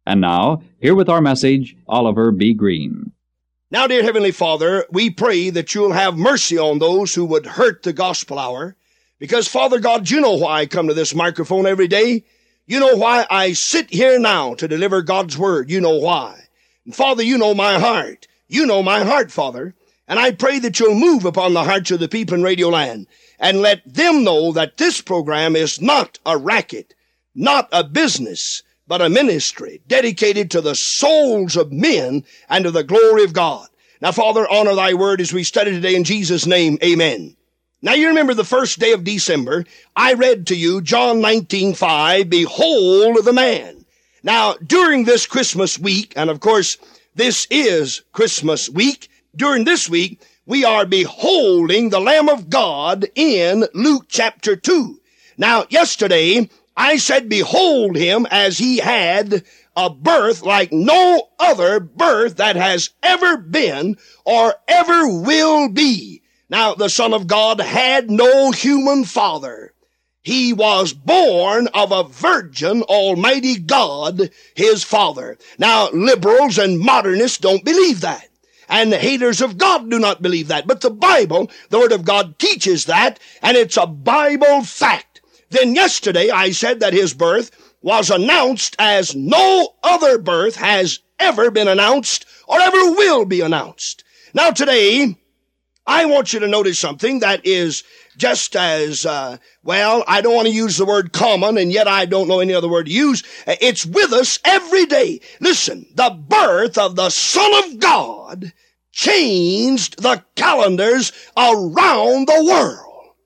And now, here with our message, Oliver B. Green. Now, dear Heavenly Father, we pray that you'll have mercy on those who would hurt the gospel hour. Because, Father God, you know why I come to this microphone every day. You know why I sit here now to deliver God's word. You know why. And Father, you know my heart. You know my heart, Father. And I pray that you'll move upon the hearts of the people in Radio Land and let them know that this program is not a racket, not a business, but a ministry dedicated to the souls of men and to the glory of God. Now, Father, honor thy word as we study today in Jesus' name. Amen. Now, you remember the first day of December, I read to you John 19:5, behold the man. Now, during this Christmas week, and of course, this is Christmas week, during this week, we are beholding the Lamb of God in Luke chapter 2. Now, yesterday, I said, behold him as he had a birth like no other birth that has ever been or ever will be. Now, the Son of God had no human father. He was born of a virgin, Almighty God, his father. Now, liberals and modernists don't believe that. And the haters of God do not believe that. But the Bible, the Word of God, teaches that, and it's a Bible fact. Then yesterday I said that his birth was announced as no other birth has ever been announced or ever will be announced. Now today, I want you to notice something that is just as, I don't want to use the word common, and yet I don't know any other word to use. It's with us every day. Listen, the birth of the Son of God changed the calendars around the world.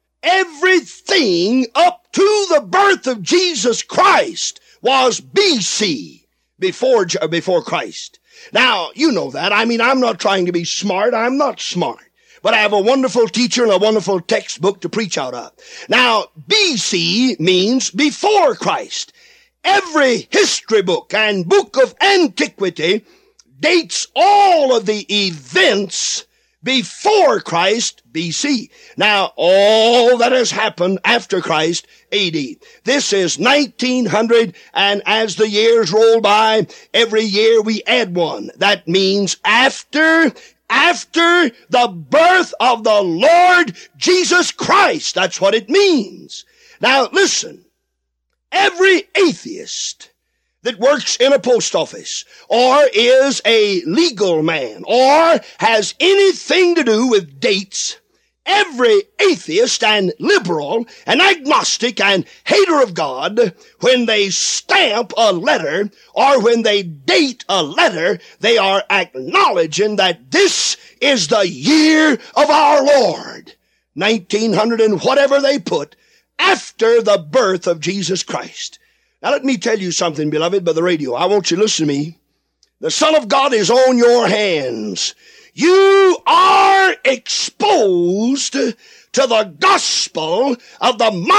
Everything up to the birth of Jesus Christ was BC, before Christ. Now, you know that. I mean, I'm not trying to be smart. I'm not smart. But I have a wonderful teacher and a wonderful textbook to preach out of. Now, BC means before Christ. Every history book and book of antiquity dates all of the events before Christ, BC. Now, all that has happened after Christ, AD. This is 1900, and as the years roll by, every year we add one. That means after the birth of the Lord Jesus Christ. That's what it means. Now listen, every atheist that works in a post office or is a legal man or has anything to do with dates, every atheist and liberal and agnostic and hater of God, when they stamp a letter or when they date a letter, they are acknowledging that this is the year of our Lord, 1900 and whatever they put, after the birth of Jesus Christ. Now let me tell you something, beloved, by the radio. I want you to listen to me. The Son of God is on your hands. You are exposed to the gospel of the